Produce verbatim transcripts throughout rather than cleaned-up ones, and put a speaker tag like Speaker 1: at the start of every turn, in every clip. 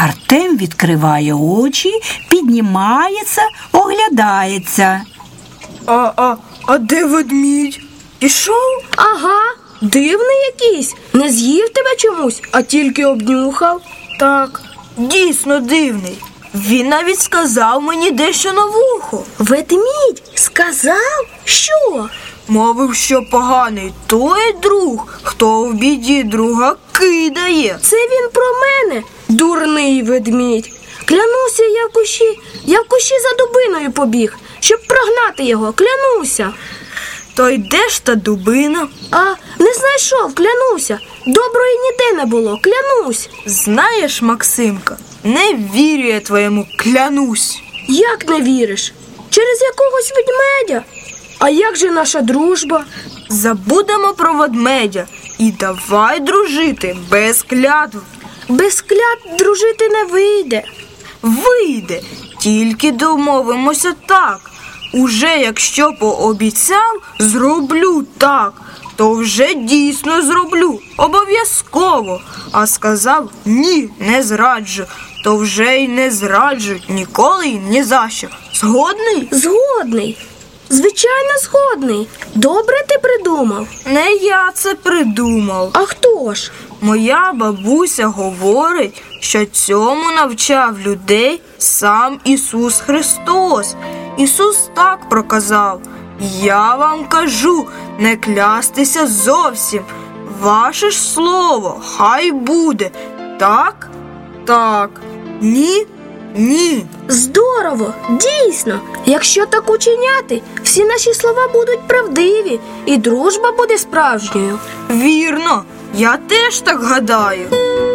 Speaker 1: Артем відкриває очі, піднімається, оглядається.
Speaker 2: А, а, а де ведмідь? Пішов?
Speaker 3: Ага, дивний якийсь. Не з'їв тебе чомусь, а тільки обнюхав.
Speaker 2: Так, дійсно дивний. Він навіть сказав мені дещо на вухо.
Speaker 3: Ведмідь сказав? Що?
Speaker 2: Мовив, що поганий той друг, хто в біді друга кидає.
Speaker 3: Це він про мене, дурний ведмідь. Клянуся, я в кущі, я в кущі за дубиною побіг, щоб прогнати його, клянуся.
Speaker 2: То й де ж та дубина?
Speaker 3: А, не знайшов, клянуся. Доброї ніде не було, клянусь.
Speaker 2: Знаєш, Максимка, не вірю я твоєму клянусь.
Speaker 3: Як не віриш? Через якогось ведмедя? А як же наша дружба?
Speaker 2: Забудемо про ведмедя і давай дружити без клятв.
Speaker 3: Без клятв дружити не вийде.
Speaker 2: Вийде, тільки домовимося так. Уже якщо пообіцяв, зроблю так, то вже дійсно зроблю, обов'язково. А сказав ні, не зраджу, то вже й не зраджу ніколи й ні за що. Згодний?
Speaker 3: Згодний. Звичайно, згодний. Добре ти придумав.
Speaker 2: Не я це придумав.
Speaker 3: А хто ж?
Speaker 2: Моя бабуся говорить, що цьому навчав людей сам Ісус Христос. Ісус так проказав: я вам кажу, не клястися зовсім. Ваше ж слово хай буде. Так? Так. Ні? Ні.
Speaker 3: Здорово, дійсно. Якщо так учиняти, всі наші слова будуть правдиві і дружба буде справжньою.
Speaker 2: Вірно, я теж так гадаю.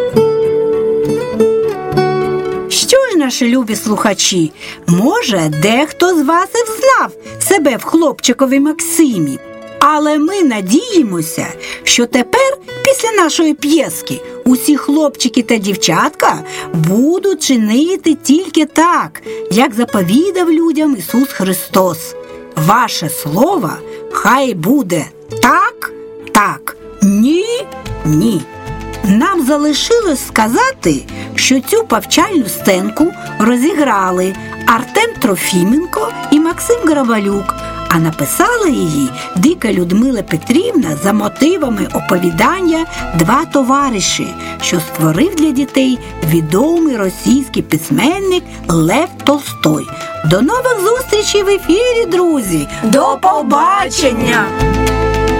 Speaker 1: Що ж, наші любі слухачі, може, дехто з вас і взнав себе в хлопчикові Максимі. Але ми надіємося, що тепер, після нашої п'єски, усі хлопчики та дівчатка будуть чинити тільки так, як заповідав людям Ісус Христос. Ваше слово хай буде так, так, ні, ні. Нам залишилось сказати, що цю повчальну сценку розіграли Артем Трофіменко і Максим Грабалюк, а написала її Дика Людмила Петрівна за мотивами оповідання «Два товариші», що створив для дітей відомий російський письменник Лев Толстой. До нових зустрічей в ефірі, друзі!
Speaker 2: До побачення!